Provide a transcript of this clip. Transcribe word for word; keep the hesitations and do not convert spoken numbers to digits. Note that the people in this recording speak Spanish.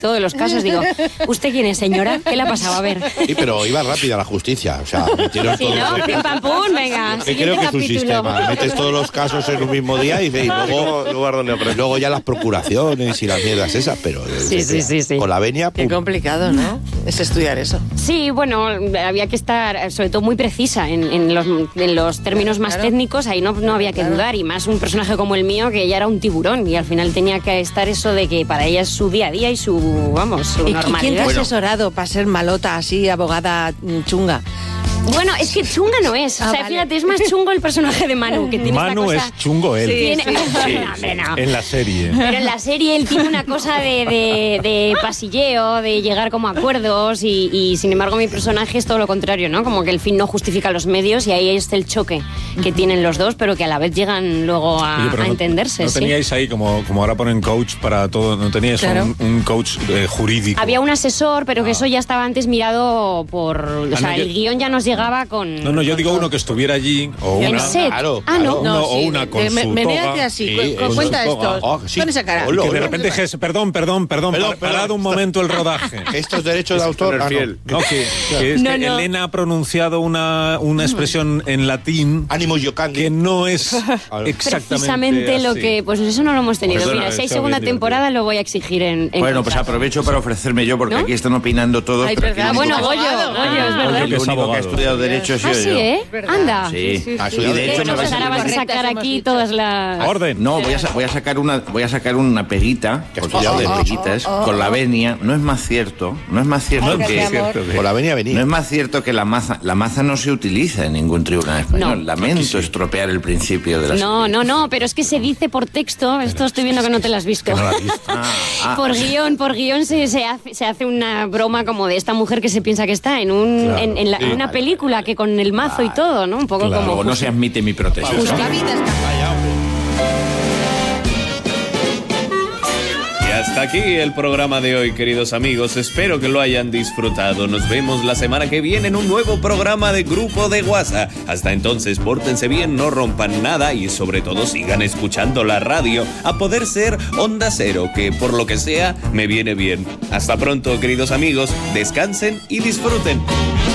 todos los casos. Digo, ¿usted quién es, señora? ¿Qué le ha pasado? A ver. Sí, pero iba rápida la justicia. O sea, metieron Sí, todos ¿no? los- Pim, pam, pum, venga. Que creo que es un Siguiente sistema. capítulo. Metes todos los casos en un mismo día y, y luego, lugar donde aprendes. luego ya las procuraciones y las mierdas esas, pero Sí, sí, sí, sí. con la venia, Qué pum. complicado, ¿no? Es estudiar eso. Sí, bueno, había que estar sobre todo muy precisa en, en los, en los términos más Claro. técnicos, ahí no, no había que Claro. dudar, y más un personaje como el mío que ya era un tiburón y al final tenía que estar eso de que para ella es su día a día y su, vamos, su ¿Y quién te ha normalidad. asesorado para ser malota así, abogada mm, chunga? Bueno, es que chunga no es. Ah, o sea, vale. fíjate, es más chungo el personaje de Manu, que tiene Manu esta cosa... es chungo él. Tiene- Sí, sí, No, hombre, no. En la serie. Pero en la serie él tiene una cosa de, de- de pasilleo, de llegar como a acuerdos y, y, sin embargo mi personaje es todo lo contrario, ¿no? Como que el fin no justifica los medios y ahí es el choque que tienen los dos, pero que a la vez llegan luego a, Oye, pero a no- entenderse. No ¿sí? teníais ahí, como, como ahora ponen coach para todo, no teníais Claro. un, un coach eh, jurídico. Había un asesor, pero que eso ya estaba antes mirado por... O Ah, sea, no, yo- el guión ya nos llegaba con... No, no, yo con digo todo. uno que estuviera allí, o En una... set. Claro, Ah, no. claro. No, o sí, una de- de- consultora. Menéate así, Sí, cu- cu- con cuenta consultora. esto. Oh, sí. Pon esa cara. Hola, Que de hola. repente dijese, perdón, perdón, perdón, Perdón, pa- perdón. parad un momento el rodaje. Estos derechos de autor. Esto no es ah, no. fiel. No, que, que es No, que no. Elena ha pronunciado una, una expresión en latín Ánimo Yocandi. que no es exactamente Precisamente lo así. que... Pues eso no lo hemos tenido. Perdona, Mira, si hay está segunda bien temporada lo voy a exigir en, en Bueno, pues contrato. aprovecho para ofrecerme yo, porque ¿No? aquí están opinando todos. Ay, pero aquí verdad. el Ah, único- bueno, Goyo, abogado. Goyo, es Ah, verdad. Goyo, el que es único que ha abogado. estudiado Derecho ha sido Ah, sí, yo. ¿eh? Anda. Sí. Ah, sí, de de hecho, me Pues vas a- ahora vas a correctas sacar hemos aquí dicho. todas las... Orden. No, voy a, sa- voy a sacar una voy a sacar una peguita, Que ha porque estudiado de Derecho. peguitas, con la venia. No es más cierto, no es más cierto Ay, que gracias, amor. Por la venia no venía. es más cierto que la maza, la maza no se utiliza en ningún tribunal español. No. Lamento estropear el principio de la No, no, no, pero es que se dice por texto, esto estoy viendo que no te lo has visto. Que no la has visto. Ah, ah, Por guión, por guión se, se, hace, se hace una broma como de esta mujer que se piensa que está en, un, Claro. en, en la- en una película que con el mazo y todo, ¿no? Un poco Claro. luego como... no se admite mi protesta. Pues la vida está... Y hasta aquí el programa de hoy, queridos amigos. Espero que lo hayan disfrutado. Nos vemos la semana que viene en un nuevo programa de Grupo de WhatsApp. Hasta entonces, pórtense bien, no rompan nada y sobre todo sigan escuchando la radio, a poder ser Onda Cero, que por lo que sea me viene bien. Hasta pronto, queridos amigos. Descansen y disfruten.